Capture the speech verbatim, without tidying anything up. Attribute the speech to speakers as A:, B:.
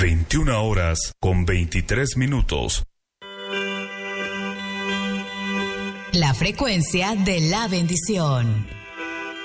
A: veintiuna horas con veintitrés minutos.
B: La frecuencia de la bendición.